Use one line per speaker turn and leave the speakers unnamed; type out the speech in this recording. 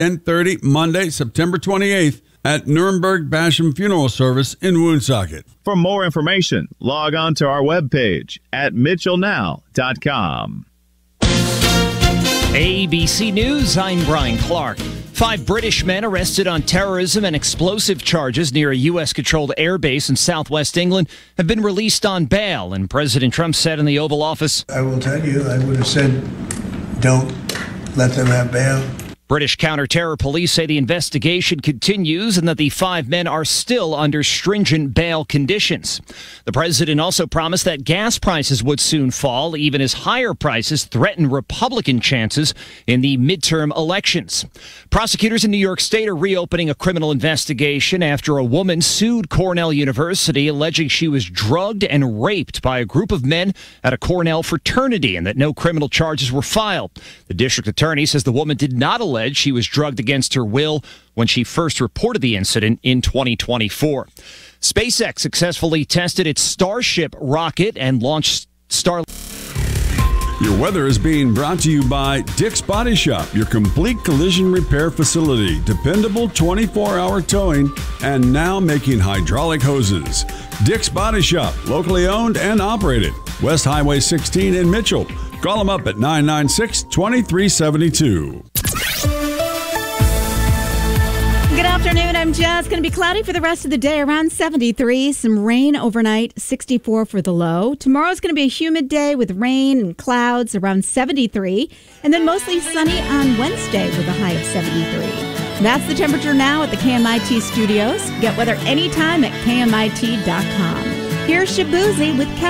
10:30 Monday, September 28th at Nuremberg Basham Funeral Service in Woonsocket.
For more information, log on to our webpage at mitchellnow.com.
ABC News, I'm Brian Clark. 5 British men arrested on terrorism and explosive charges near a U.S.-controlled airbase in southwest England have been released on bail, and President Trump said in the Oval Office,
I will tell you, I would have said, don't let them have bail.
British counter-terror police say the investigation continues and that the 5 men are still under stringent bail conditions. The president also promised that gas prices would soon fall, even as higher prices threaten Republican chances in the midterm elections. Prosecutors in New York State are reopening a criminal investigation after a woman sued Cornell University, alleging she was drugged and raped by a group of men at a Cornell fraternity and that no criminal charges were filed. The district attorney says the woman did not allege she was drugged against her will when she first reported the incident in 2024. SpaceX successfully tested its Starship rocket and launched Starlink.
Your weather is being brought to you by Dick's Body Shop, your complete collision repair facility. Dependable 24-hour towing and now making hydraulic hoses. Dick's Body Shop, locally owned and operated. West Highway 16 in Mitchell. Call them up at 996-2372.
Good afternoon. I'm Jess. Going to be cloudy for the rest of the day, around 73. Some rain overnight, 64 for the low. Tomorrow's going to be a humid day with rain and clouds, around 73. And then mostly sunny on Wednesday with a high of 73. That's the temperature now at the KMIT studios. Get weather anytime at KMIT.com. Here's Shabuzi with